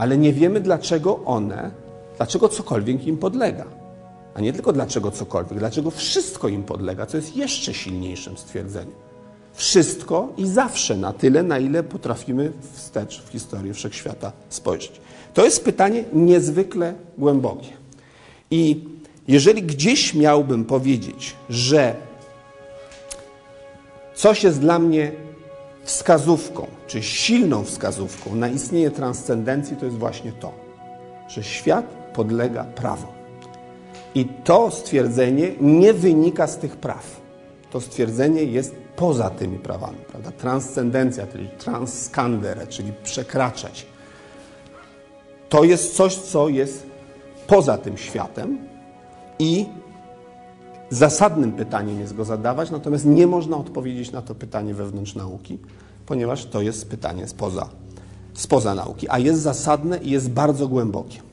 ale nie wiemy, dlaczego cokolwiek im podlega. A nie tylko dlaczego cokolwiek, dlaczego wszystko im podlega, co jest jeszcze silniejszym stwierdzeniem. Wszystko i zawsze na tyle, na ile potrafimy wstecz w historię wszechświata spojrzeć. To jest pytanie niezwykle głębokie. I jeżeli gdzieś miałbym powiedzieć, że coś jest dla mnie wskazówką, czy silną wskazówką na istnienie transcendencji, to jest właśnie to, że świat podlega prawom. I to stwierdzenie nie wynika z tych praw. To stwierdzenie jest poza tymi prawami, prawda? Transcendencja, czyli transkandere, czyli przekraczać. To jest coś, co jest poza tym światem i zasadnym pytaniem jest go zadawać, natomiast nie można odpowiedzieć na to pytanie wewnątrz nauki, ponieważ to jest pytanie spoza nauki, a jest zasadne i jest bardzo głębokie.